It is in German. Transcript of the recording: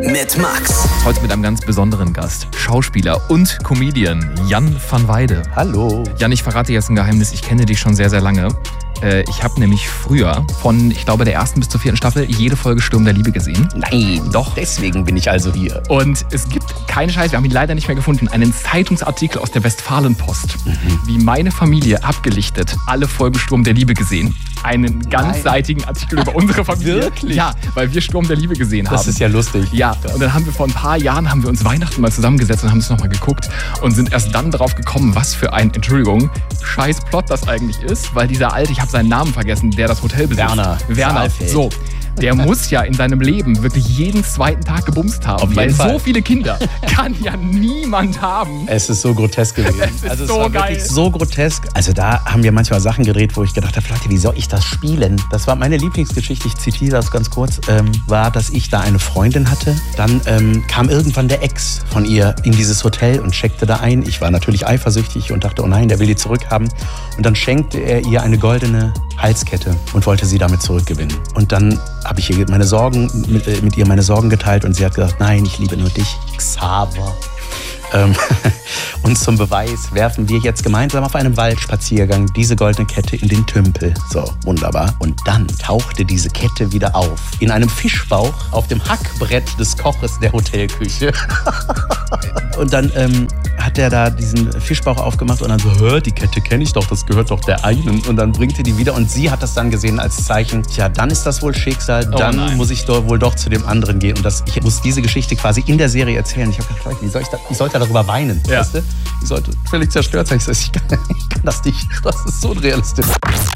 mit Max. Heute mit einem ganz besonderen Gast, Schauspieler und Comedian Jan van Weide. Hallo. Jan, ich verrate jetzt ein Geheimnis, ich kenne dich schon sehr, sehr lange. Ich habe nämlich früher von, ich glaube, der 1. bis zur 4. Staffel jede Folge Sturm der Liebe gesehen. Nein, doch. Deswegen bin ich also hier. Und es gibt keine Scheiße, wir haben ihn leider nicht mehr gefunden, einen Zeitungsartikel aus der Westfalenpost, wie meine Familie abgelichtet alle Folgen Sturm der Liebe gesehen. Einen ganzseitigen Artikel über unsere Familie. Wirklich? Ja, weil wir Sturm der Liebe gesehen haben. Das ist ja lustig. Ja, und dann haben wir vor ein paar Jahren uns Weihnachten mal zusammengesetzt und haben es nochmal geguckt und sind erst dann drauf gekommen, was für ein, Entschuldigung, scheiß Plot das eigentlich ist, weil dieser Alte, ich habe seinen Namen vergessen, der das Hotel besitzt. Werner. So. Der muss ja in seinem Leben wirklich jeden zweiten Tag gebumst haben, weil so viele Kinder kann ja niemand haben. Es ist so grotesk gewesen. Es war geil. Wirklich so grotesk. Also da haben wir manchmal Sachen gedreht, wo ich gedacht habe, Leute, wie soll ich das spielen? Das war meine Lieblingsgeschichte, ich zitiere das ganz kurz, war, dass ich da eine Freundin hatte. Dann kam irgendwann der Ex von ihr in dieses Hotel und checkte da ein. Ich war natürlich eifersüchtig und dachte, oh nein, der will die zurückhaben. Und dann schenkte er ihr eine goldene Halskette und wollte sie damit zurückgewinnen. Und dann habe ich ihr mit ihr meine Sorgen geteilt und sie hat gesagt, nein, ich liebe nur dich, Xaver. Und zum Beweis werfen wir jetzt gemeinsam auf einem Waldspaziergang diese goldene Kette in den Tümpel. So, wunderbar. Und dann tauchte diese Kette wieder auf. In einem Fischbauch auf dem Hackbrett des Koches der Hotelküche. Und dann hat er da diesen Fischbauch aufgemacht und dann so, die Kette kenne ich doch, das gehört doch der einen. Und dann bringt er die wieder und sie hat das dann gesehen als Zeichen, tja, dann ist das wohl Schicksal, dann muss ich wohl doch zu dem anderen gehen. Und ich muss diese Geschichte quasi in der Serie erzählen. Ich habe gedacht, ich sollte darüber weinen, weißt du? Ich sollte völlig zerstört sein. Ich kann das nicht, das ist so unrealistisch.